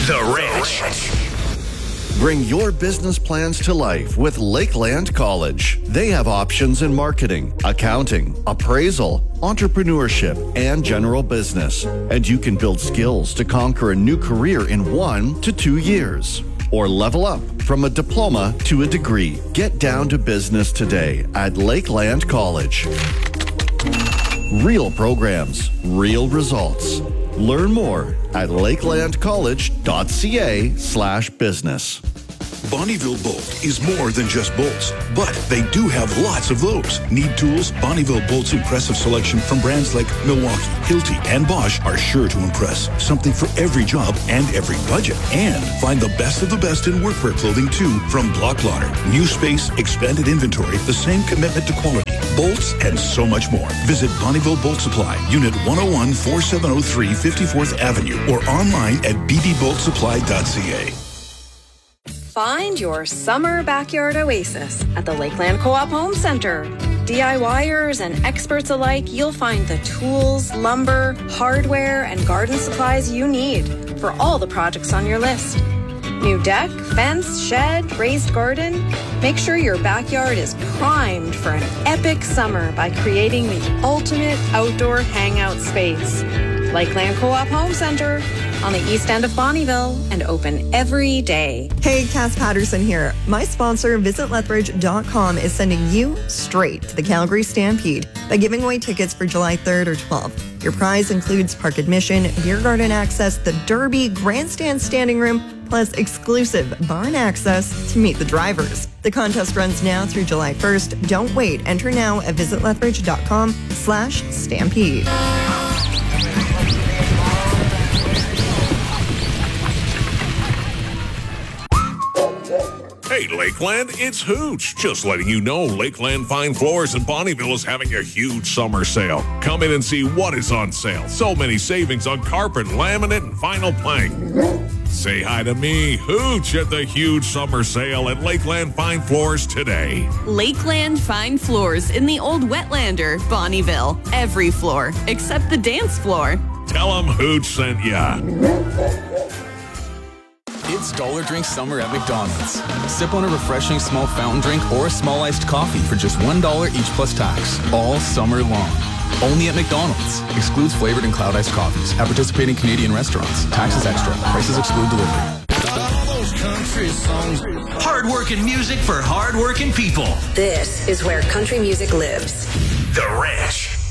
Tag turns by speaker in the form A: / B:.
A: The Ranch.
B: Bring your business plans to life with Lakeland College. They have options in marketing, accounting, appraisal, entrepreneurship, and general business. And you can build skills to conquer a new career in 1 to 2 years. Or level up from a diploma to a degree. Get down to business today at Lakeland College. Real programs, real results. Learn more at lakelandcollege.ca/business.
C: Bonnieville Bolt is more than just bolts, but they do have lots of those. Need tools? Bonnieville Bolt's impressive selection from brands like Milwaukee, Hilti, and Bosch are sure to impress. Something for every job and every budget. And find the best of the best in workwear clothing too from Block Plotter. New space, expanded inventory, the same commitment to quality, bolts, and so much more. Visit Bonnieville Bolt Supply, Unit 101, 4703 54th Avenue, or online at bbboltsupply.ca.
D: Find your summer backyard oasis at the Lakeland Co-op Home Center. DIYers and experts alike, you'll find the tools, lumber, hardware, and garden supplies you need for all the projects on your list. New deck, fence, shed, raised garden. Make sure your backyard is primed for an epic summer by creating the ultimate outdoor hangout space. Lakeland Co-op Home Center on the east end of Bonnieville and open every day.
E: Hey, Cass Patterson here. My sponsor, VisitLethbridge.com, is sending you straight to the Calgary Stampede by giving away tickets for July 3rd or 12th. Your prize includes park admission, beer garden access, the Derby, grandstand standing room, plus exclusive barn access to meet the drivers. The contest runs now through July 1st. Don't wait. Enter now at VisitLethbridge.com/stampede.
F: Hey, Lakeland, it's Hooch. Just letting you know Lakeland Fine Floors in Bonnieville is having a huge summer sale. Come in and see what is on sale. So many savings on carpet, laminate, and vinyl plank. Say hi to me, Hooch, at the huge summer sale at Lakeland Fine Floors today.
G: Lakeland Fine Floors in the Old Wetlander, Bonnieville. Every floor, except the dance floor.
F: Tell them Hooch sent ya.
H: It's Dollar Drink Summer at McDonald's. Sip on a refreshing small fountain drink or a small iced coffee for just $1 each plus tax, all summer long. Only at McDonald's. Excludes flavored and cloud iced coffees at participating Canadian restaurants. Taxes extra. Prices exclude delivery.
A: Hard-working music for hard-working people.
I: This is where country music lives.
A: The Ranch.